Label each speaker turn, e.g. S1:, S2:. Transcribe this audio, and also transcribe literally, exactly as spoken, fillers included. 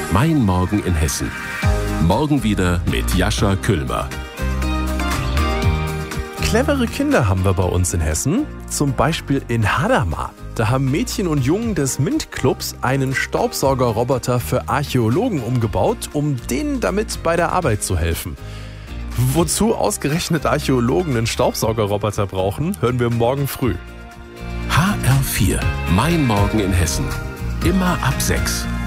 S1: Mein Morgen in Hessen. Morgen wieder mit Jascha Küllmer.
S2: Clevere Kinder haben wir bei uns in Hessen, zum Beispiel in Hadamar. Da haben Mädchen und Jungen des MINT-Clubs einen Staubsaugerroboter für Archäologen umgebaut, um denen damit bei der Arbeit zu helfen. Wozu ausgerechnet Archäologen einen Staubsaugerroboter brauchen, hören wir morgen früh.
S1: H R vier. Mein Morgen in Hessen. Immer ab sechs.